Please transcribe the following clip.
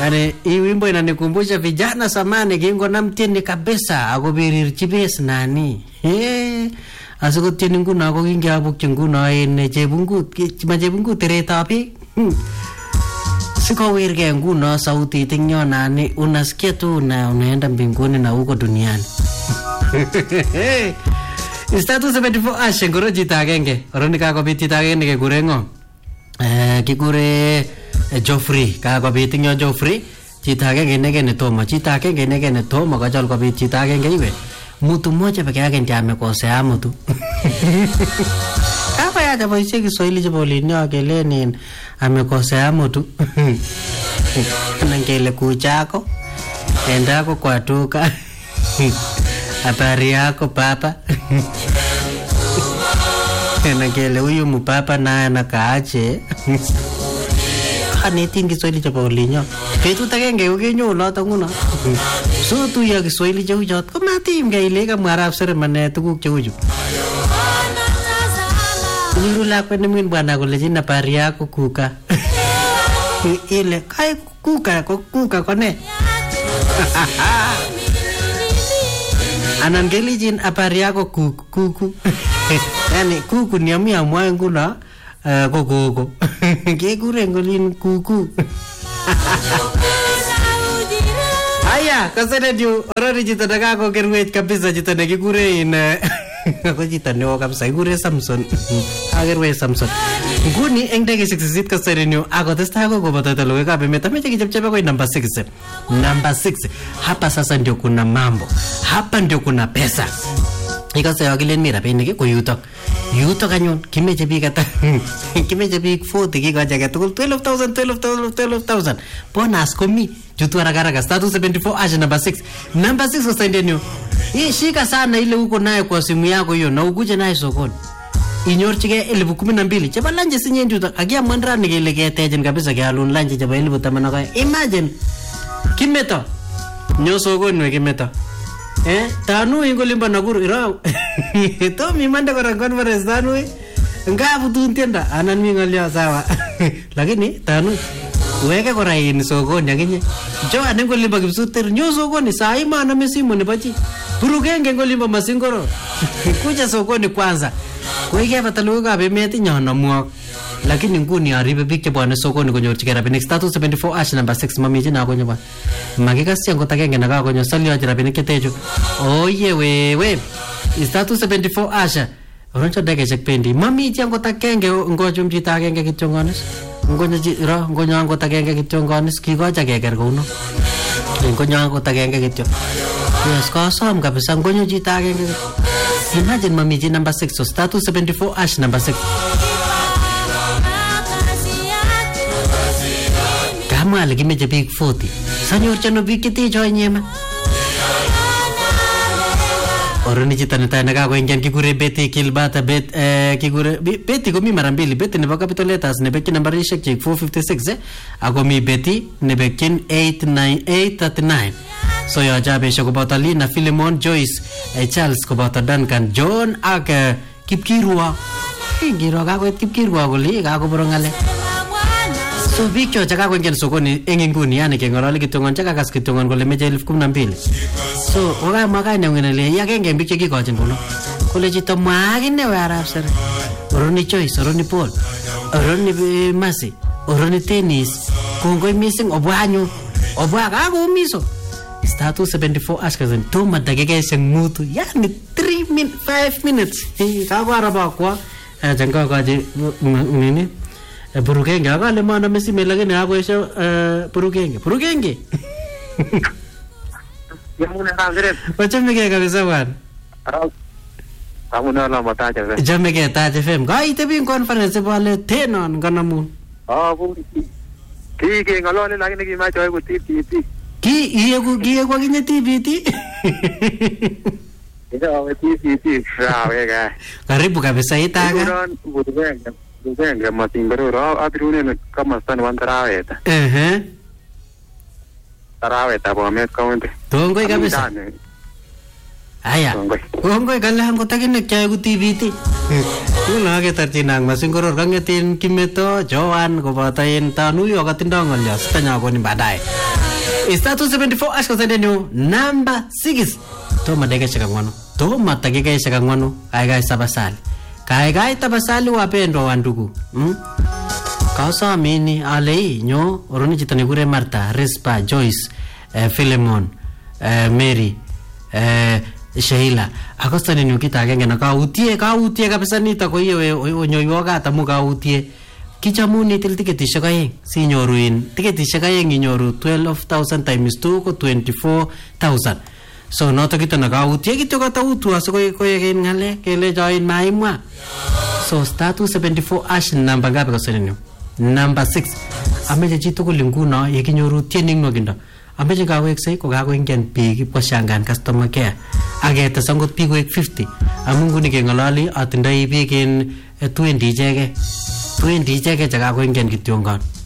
Yaani hii wimbo inanikumbusha vijana zamani kingonam tieni kabisa akobirirchi bes nani. Asikotieni nguno ako kingeabukchi nguno en chebungut teretab beek. Sikowirgei nguno sautit ing yo nani unasikia tu unaenda mbinguni na uko duniani. Status 74 Ashe ngoro chito agenge. Oroni kakobit chito agenge kekure ngo. Kikure Joffrey. Kakobit ing yo Joffrey. Chito agenge inege netomo. Chito agenge inege netomo kachol kobit chito agenge iwe. Mtu mmoja peke yake ndiye amekosea mtu. Kama ya boisiek Kiswahili chebo olini akeleni amekosea mtu. Nangele kuchako. Endako kwa duka. Habari yako papa. Nangele huyu mpapa naye anakaaje. Kaneti Kiswahili chebo olinyo. Betut agenge ukenyo oloto nguno. So tuya Kiswahili cheu chot komatimgei ile kamwarap seremane tuguk cheu chu. Nuru lakwet nemin bwana kolejin habari yako kuka. Ile kai kuka kone. Anan kelijin habari yako kuku. Yani kuku ni amia mwa nguna gogo. Kekure ngolin kuku. Aya, kasene ndio orori chito nakako kerwet kabisa chito nekikure in ako chito neo kabisa ikure Samson. Akerwe Samson. Nguni eng dakikaisiek 8 kasene ndio akotestai koboto talowekab emet ameche kichepchepe koi number 6. Number 6. Hapa sasa ndio kuna mambo. Hapa ndio kuna pesa. Ikase yakilen mi rapinik ko yutok. Yutok anyun kimeche biik ata. Kimeche biik 40 kikoche age tugul 12,000. Bonus komi. Jutu haraka status 74 Ashe number 6. Number 6 wasaidie nyo. Hii shika sana ile uko naye kwa simu yako hiyo na ukuje naye sokoni. Inyorchige 12,000 cheba lanje sinye njuta agia mandrani kele ketejen kabisa kealun lanje cheba 10,000. Imagine kimeto nyo sokoni we kimeto. Tanu ingolimba Nakuru irao. To mi mande kora conference tanu ngabu tuntienda anan mi ngalio sawa. Lakini tanu weke kora in sokoni akinye. Jo anengolimba Kipsuter nyo sokoni saa hii maana mesimu ni bachi. Burugenge ngolimba Masingoro. Kuja sokoni kwanza. Koike batalukab emet nyono muok. Lakini nguni aribe biik chebwane sokoni konyorchigei rabinik. Status 74 Ashe number 6 mamiji na konyo ba. Makikasya ngot agenge nakakonyo saliochi rabinik chetechu. Oye we. Status 74 Ashe. Oroncho dakikaisiek bendi. Mamiji ngot agenge ngochum chito agenge kityo ngonis. Ngonyo ngot agenge kityo ngonis kikocha keker kouno. Ngonyo ngot agenge kityo. Yes, kosom kabisa ngonyo chito agenge. Imagine mamiji number 6. So status 74 Ashe number 6. Kama kimeche biik 40. Sanyorchano biik chetecho nyema. Oroni chito netai nekakoingian kikure Betty Kilbata kikure Betty komi mara mbili. Betty nebo Capital Letters nebekyin nambarishek chik 456 ako mi Betty nebekyin 839. So yo jabesho koboto Lina Philemon Joyce Charles koboto Duncan John ak Kipkirwa. Ngiro kakoit Kipkirwa kole kakoboro ngale. So biik cho chakakoingian sokoni eng inguni yani kengololi kitongon chakakas kitongon kole meche 12,000. So wakai nengene ya genge biik chekikochin kuno. Kole chito mwagine we arap sere. Oroni Joyce, oroni Paul, oroni Mercy, oroni Tennis. Kongoi missing obwanyu. Obwa kakumiso. Status 74 Ashkazen toma dakikaisiek mutu yani 5 minutes. Kakwara kwa janga kaji nini? Burugenge akale maana mesime lakini hakuesha burugenge. Yamuna kamzire. Wachomeke kabisa bwana. Amuna la mataja ve. Jameke Taja FM. Gaite bin conference pale tenon kanamun. Ki ngalole lakini kimacho ku TPT. Ki iye kwa kinye TPT. Ndio TPT sawa ga. Karibu kabisa itaga. Burugenge Masingoro atrune kama stan wantaraweta. Taraweta Bomet County. Tongoi kabisa. Aya. Kongoi kala ngotakine kya ku TPT. Kuna ke tarchinang Masingoro kangetin kimeto Joan koboto en tanu yo katindoo ngolyo sitanya koni baadaye. Status 74 ash kasendenu number 6. Toma dakika ngwano. Toma dakika ngwano. Kai sabasali. Kai tabasali wapendwa wa ndugu. Kausa amini alei nyo oroni chitani kure Martha, Rispa, Joyce, Philemon, Mary, Sheila. Akosta ni nyukita agenge na kautie kabisa nita kwa hiyo onyoyoga atamu kautie. Kichamuni til tiketishek aeng sinyoruin tiketishek aeng inyoru 12,000 times 2 ko 24,000. So noto kita nakautie kityo katautu asikoyeken ngale kele join maimwa. So status 74 ash number ngapi kaseni number 6. Ameche chitugul nguno yekinyoru tiening nokindo. Ameche kaweksei ko kakoingen biik poshangan customer care. Agetes angot biik koek 50. Amu nguni kengalali atindoi biik in 20 icheke. 20 icheke chakakoingen kityongon.